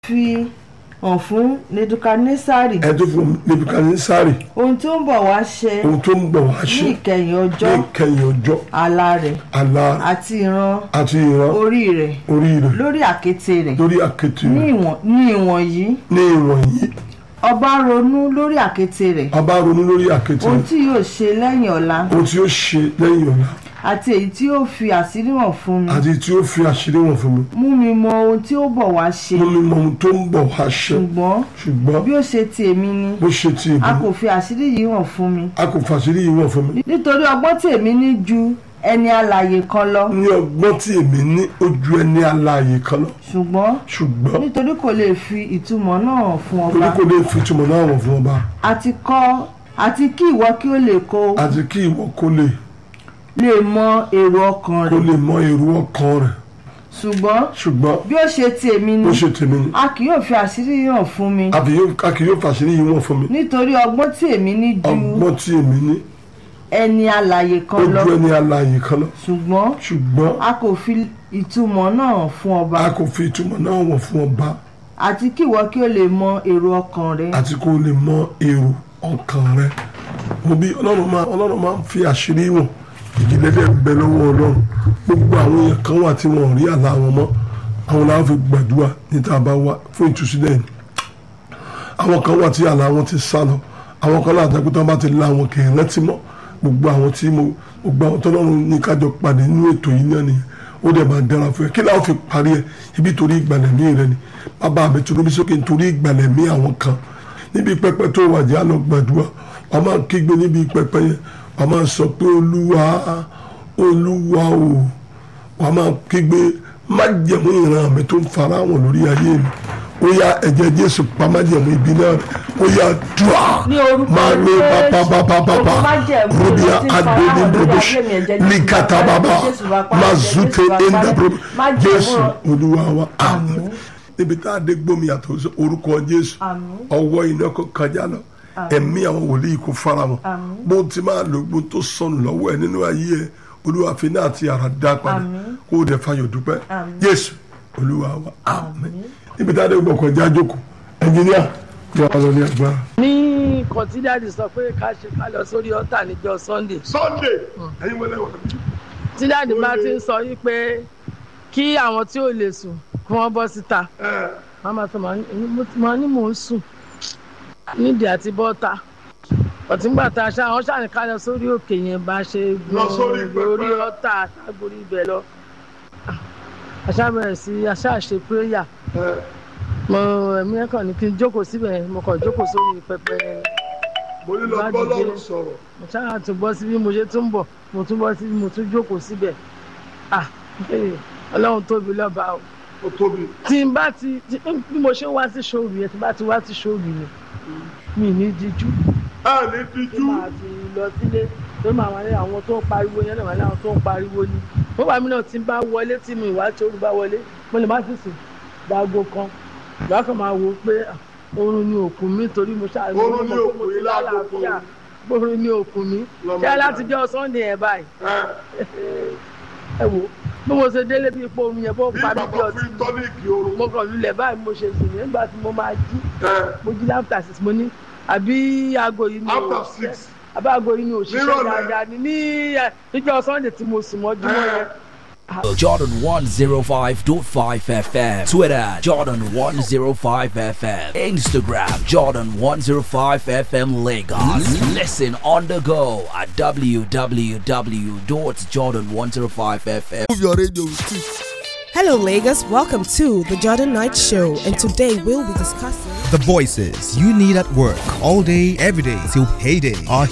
fi hàn fún Nebukadnesari. ẹ̀dùn fún Nebukadnesari. ohun tó ń bọ̀ wá ṣẹ. ohun tó ń bọ̀ wá ṣẹ. ní ìkẹyìn ọjọ́. ní ìkẹyìn ọjọ́. àlá rẹ̀. àlá rẹ̀. àti ìran. àti ìran. orí rẹ̀. orí rẹ̀. lórí àkéte rẹ̀. lórí àkéte rẹ̀. ní ìwọ̀nyí. ní ìwọ̀nyí. ọba ronú lórí àkéte rẹ̀. ọba ronú lórí àkéte rẹ̀. ohun tí yóò ṣe lẹ́yìn ọ̀la. ohun tí yóò ṣe lẹ́yìn ọ̀la. àti èyí tí ó fi àṣírí hàn fún mi. àti èyí tí ó fi àṣírí hàn fún mi. mú mi mọ ohun tí ó bọ̀ wá ṣe. mú mi mọ ohun tó ń bọ̀ wá ṣe. ṣùgbọ́n bí ó ṣe ti èmi ni. bó ṣe ti èmi. a kò fi àṣírí yìí hàn fún mi. a kò fi àṣírí yìí hàn fún mi. nítorí ọgbọ́n tí èmi ní ju ẹni alààyè kan lọ. ní ọgbọ́n tí èmi ní ó ju ẹni alààyè kan lọ. ṣùgbọ́n nítorí kò lè fi ìtumọ̀ náà hàn fún ọba. torí kò lè fi ìtumọ̀ náà hàn fún ọba. àti kí ìwọ kí ó lè kó. àti kí ìwọ kó lè mọ èrò ọkàn rẹ̀. kó lè mọ èrò ọkàn rẹ̀. ṣùgbọ́n bí ó ṣe ti èmi ni. bó ṣe tèmi ni. a kì yóò fi àṣírí yìí hàn fún mi. a kì yóò fi àṣírí yìí hàn fún mi. nítorí ọgbọ́n tí èmi ní ju ọgbọ́n tí èmi ní ẹni alààyè kan lọ. ó ju ẹni alààyè kan lọ. ṣùgbọ́n a kò fi ìtumọ̀ náà hàn fún ọba. a kò fi ìtumọ̀ náà hàn fún ọba. àti kí ìwọ kí o lè mọ èrò ọkàn rẹ. àti kó o lè mọ èrò ọkàn rẹ. òbí ọlọ́run máa ń fi àṣírí wọn. ìdílé dẹ̀ ń bẹ lọ́wọ́ ọlọ́run. gbogbo àwọn èèyàn kan wà tí wọ́n rí àlá wọn mọ́. àwọn làwọn fi gbàdúrà níta bá wá fún ìtúsílẹ̀ ni. àwọn kan wà tí àlá wọn ti sá lọ. àwọn kan láti ẹkú tán bá ti la àwọn kì í rántí mọ́. gbogbo àwọn tí gbogbo àwọn tọ́lọ́run ní kájọ pàdé nínú ètò yìí náà nìyẹn. ó dẹ̀ máa dára fún ẹ kí láwọn fi parí ẹ ibi torí ìgbàlẹ̀mí rẹ ni. bàbá mi tó lóbi sókè nítorí ìgbàlẹ̀mí àwọn kan. níbi pẹpẹ tó wà jẹ́ àlọ́ gbàdúrà wọ́n máa kígbe níbi pẹpẹ yẹn wọ́n máa sọ pé olúwa o wọ́n máa kígbe májẹ̀mú ìran mi tó ń fara wọn lórí ayé mi ó yá ẹ̀jẹ̀ Jésù pa májẹ̀mú ibi náà ó yá dùà máa lé bàbàbàbàbà rúbíà àdóní bòbòṣì líkàtà bàbà máa zùtẹ̀ ẹ̀ńdà bòbò Jésù olúwa wa àmín. níbi tá a dé gbómi àtọ̀ orúkọ Jésù ọwọ́ iná kò kọjá lọ ẹ̀mí àwọn wòlíì kò fara wọn bó ti máa lo gbó tó sọnù lọ́wọ́ ẹ nínú ayé ẹ olúwa fi náà ti ara dá padà kó o dẹ̀ fayọ̀ dúpẹ́ Jésù olúwa wa àmín. níbi tá a dé gbọ́ kọjá jókòó ẹnjìníà bí wàá lọ ní agbára. ní kọ̀tíjáde sọ pé ká lọ sórí ọ̀tà níjọ́ Sunday. ẹ̀yin wọlé wà. tíjáde máa ti ń sọ yí pé kí àwọn tí ò lè sùn kí wọ́n bọ́ síta màmá sọ màá ní mò ń sùn nídìí àti bọ́ta ọ̀túngbà tá a àwọn ṣàníkà lọ sórí òkè yẹn bá ṣe lórí ọ̀tà àtàgbórí ibẹ̀ lọ aṣábẹ̀rẹ̀ sí aṣáṣe prayer ẹ̀mí ẹ̀kọ́ ní kí n jókòó síbẹ̀ mo kàn jókòó sórí pẹpẹ mo ní lọ gbọ́ lọ́rùn sọ̀rọ̀ mo ṣáà tún bọ́ síbí mo ṣe tún bọ̀ mo tún bọ́ síbí mo tún jókòó síbẹ̀ Ọlọ́run tóbi lọ́ba o. ó tóbi. tí n bá ti bí mo ṣe wá sí ṣòwò yẹn tí n bá ti wá sí ṣòwò yẹn mi ní díjú. ní díjú. mo máa ti lọ sílé tó máa wà ní àwọn tó ń pariwo yẹn náà wà ní àwọn tó ń pariwo ni. ó wà mí náà tí n bá wọlé tí mi ìwà tí olùbá wọlé mo lè má sì sùn dáago kan lọ́kàn máa wò ó pé oorun ni òkú mi torí mo ṣáà oorun ni òkú yìí láàbò oorun ni òkú mi ṣé láti jẹ́ Sunday ẹ̀ báyìí ẹ wò bí mo ṣe délé bí ipò omi yẹn bó pa mí bí ọtí mo kàn lulẹ̀ báyìí mo ṣe sùn nígbà tí mo máa jí mo jí after 6 mo ní àbí aago yìí ni àbí aago yìí ni òṣìṣẹ́ dáadáa ní níjọ́ Sunday tí mo sùn mọ́jú mọ́ yẹn. Jordan 105.5 FM. Twitter Jordan 105 FM. Instagram Jordan 105 FM Lagos. Listen on the go at www.jordan105fm. Move your radio with it. Hello Lagos, welcome to the Jordan Night Show, and today we'll be discussing the voices you need at work all day, every day till payday are